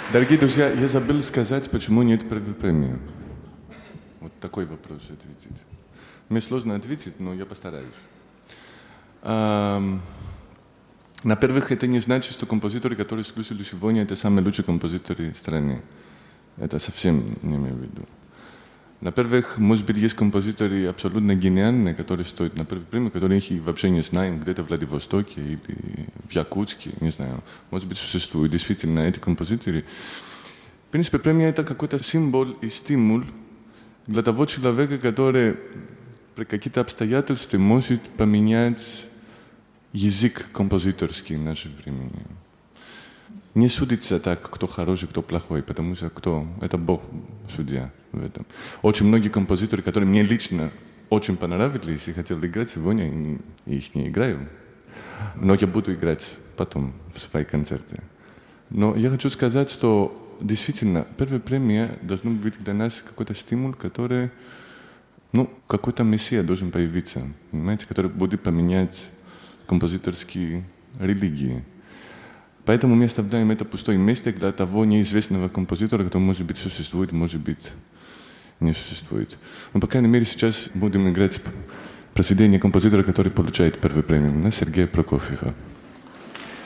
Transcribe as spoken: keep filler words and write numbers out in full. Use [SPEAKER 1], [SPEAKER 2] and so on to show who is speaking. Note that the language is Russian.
[SPEAKER 1] Дорогие друзья, я забыл сказать, почему нет первой премии. Вот такой вопрос ответить. Мне сложно ответить, но я постараюсь. А, на-первых, это не значит, что композиторы, которые слушали сегодня, это самые лучшие композиторы страны. Это совсем не имею в виду. На-первых, может быть, есть композиторы абсолютно гениальные, которые стоят на первой премии, которые их вообще не знаем, где-то в Владивостоке или в Якутске, не знаю. Может быть, существуют действительно эти композиторы. В принципе, премия — это какой-то символ и стимул для того человека, который при каких-то обстоятельствах может поменять язык композиторский в наше время. Не судится так, кто хороший, кто плохой, потому что кто? Это Бог судья в этом. Очень многие композиторы, которые мне лично очень понравились и хотел играть сегодня, и их не играю. Но я буду играть потом в свои концерты. Но я хочу сказать, что действительно первая премия должна быть для нас какой-то стимул, который, ну, какой-то мессия должен появиться, понимаете, который будет поменять композиторские религии. Поэтому мы оставляем это пустое место для того неизвестного композитора, который, может быть, существует, может быть, не существует. Но, по крайней мере, сейчас будем играть произведение композитора, который получает первую премию, Сергея Прокофьева.